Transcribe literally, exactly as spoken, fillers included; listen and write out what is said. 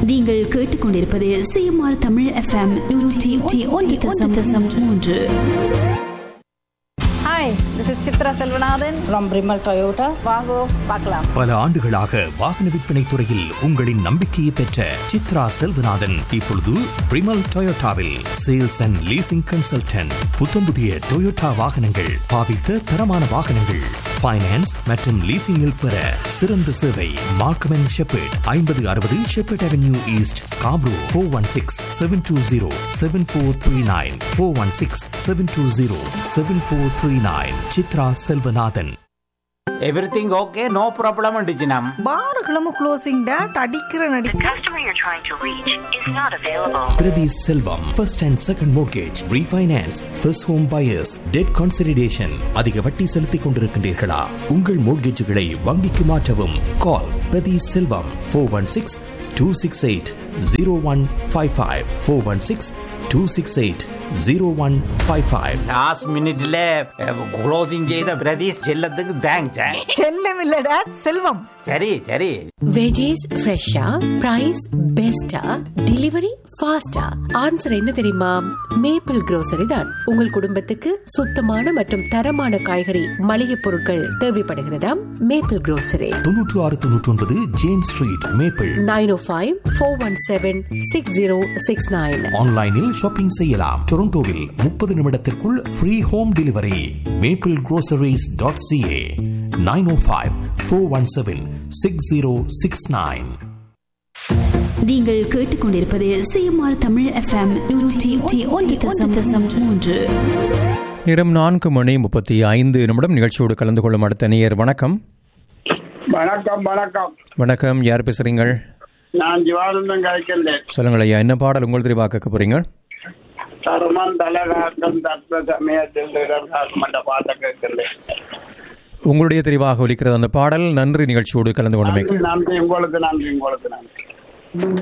நீங்கள் கேட்டுக்கொண்டிருப்பது CMR Tamil FM நூற்றி ஒன்று தசம் மூன்று. Hi, this is Chitra Selvanathan from Brimal Toyota. வாங்கோ பார்க்கலாம். பல ஆண்டுகளாக வாகன விற்பனை துறையில் உங்களின் நம்பிக்கையை பெற்ற சித்ரா செல்வநாதன் இப்பொழுது பிரிமல் டொயோட்டாவில் சேல்ஸ் அண்ட் லீசிங் கன்சல்டன்ட். புத்தம் புதிய டொயோட்டா வாகனங்கள், பாவித்த தரமான வாகனங்கள், ஃபைனான்ஸ் மற்றும் லீசிங்கில் பெற சிறந்த சேவை. மார்க்கம் அண்ட் ஷெப்பர்ட், ஐம்பது அறுபது shepherd avenue east, Scarborough. Four one six seven two zero seven four three nine four one six seven two zero seven four three nine. Chitra Selvanathan. Everything okay, no problem டிஜினம். பாருகளும் closing date அடிக்கிற நடி. The customer you're trying to reach is not available. Prati Selvam, first and second mortgage, refinance, first home buyers, debt consolidation. அதிக வட்டி செலுத்திக் கொண்டிருக்கின்றீர்களா? உங்கள் மோட்கேஜுகளை வங்கிக்கு மாற்றவும். கால் பிரதி செல்வம் four one six two six eight zero one five five four one six two six eight zero one five five. Last மினிட்ல closing செய்த பிரதீஷ் செல்லத்துக்கு தேங்க்ஸ். செல்லம் இல்ல டேட், செல்வம். சரி சரி. வெஜிஸ் ஃப்ரெஷ்ஷா, பிரைஸ் பெஸ்டா, டெலிவரி ஃபாஸ்டா. ஆன்சர் என்ன தெரியுமா? மேப்பிள் grocery தான். உங்கள் குடும்பத்துக்கு சுத்தமான மற்றும் தரமான காய்கறி மளிகை பொருட்கள் தேவைப்படுகிறதா? Maple grocery. தொண்ணூற்று ஆறு தொண்ணூற்றி ஒன்பது ஜேம்ஸ் ஸ்ட்ரீட், மேப்பிள். நைன் ஓ five four one seven six zero six nine. ஆன்லைனில் ஷாப்பிங் செய்யலாம். டொரண்டோவில் முப்பது நிமிடத்திற்குள் free home delivery. Maple groceries dot CA. Nine ஓ five four one seven six zero six nine. நீங்கள் கேட்டுக்கொண்டிருப்பது சிஎம்ஆர் தமிழ் எஃப்எம் நூற்றி ஒன்று தசம் மூன்று. நேரம் நான்கு மணி முப்பத்தி ஐந்து நிமிடம். நிகழ்ச்சியோடு கலந்து கொள்ளும் அடுத்த நேயர். வணக்கம். வணக்கம் வணக்கம் வணக்கம். யார் பேசுறீங்க? நான் ஜிவானந்தன் கழிக்கின்றேன். சொல்லுங்கள் ஐயா, என்ன பாடல் உங்கள் தெரிவாக கேட்க போறீங்க? தருமன் தலகாக்கம் தத்வ சமயத்தில் மண்ட பாட்ட கேட்கின்றேன். உங்களுடைய தெரிவாக ஒலிக்கிறது அந்த பாடல். நன்றி நிகழ்ச்சியோடு கலந்து கொண்டமைக்கு. நன்றி உங்களுக்கு, நன்றி உங்களுக்கு, நன்றி.